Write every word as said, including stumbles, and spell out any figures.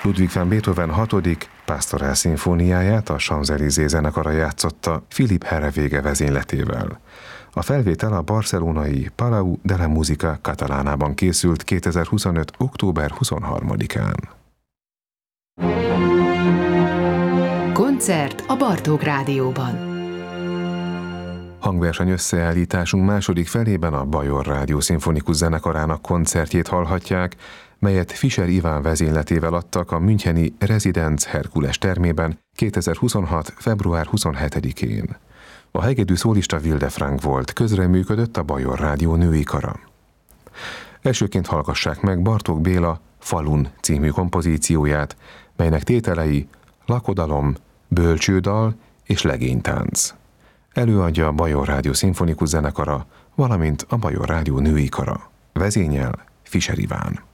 Ludwig van Beethoven hatodik Pastoral szimfóniáját a Champs-Élysées zenekara játszotta Philippe Herrewege vezényletével. A felvétel a barcelonai Palau de la Música Catalánában készült kétezer-huszonöt. október huszonharmadikán. Koncert a Bartók Rádióban. Hangverseny összeállításunk második felében a Bajor Rádió Szimfonikus Zenekarának koncertjét hallhatják, melyet Fischer Iván vezényletével adtak a müncheni Residenz Herkules termében kétezer-huszonhat. február huszonhetedikén. A hegedű szólista Wilde Frank volt, közreműködött a Bajor Rádió női kara. Elsőként hallgassák meg Bartók Béla Falun című kompozícióját, melynek tételei lakodalom, bölcsődal és legénytánc. Előadja a Bajor Rádió Szimfonikus Zenekara, valamint a Bajor Rádió női kara. Vezényel Fischer Iván.